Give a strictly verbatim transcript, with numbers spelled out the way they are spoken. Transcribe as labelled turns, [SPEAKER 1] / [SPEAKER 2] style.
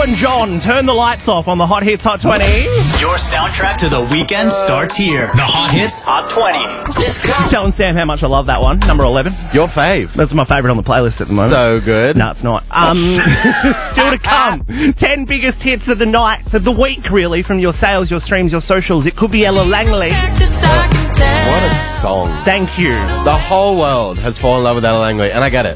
[SPEAKER 1] Elton John, Turn the Lights Off on the Hot Hits Hot twenty.
[SPEAKER 2] Your soundtrack to the weekend starts here. The Hot Hits Hot twenty. Let's go.
[SPEAKER 1] Telling Sam how much I love that one. Number eleven.
[SPEAKER 3] Your fave.
[SPEAKER 1] That's my favourite on the playlist at the moment.
[SPEAKER 3] So good.
[SPEAKER 1] No, it's not. Um, still to come. Ten biggest hits of the night, of the week, really, from your sales, your streams, your socials. It could be Ella Langley.
[SPEAKER 3] What a song.
[SPEAKER 1] Thank you.
[SPEAKER 3] The whole world has fallen in love with Ella Langley, and I get it.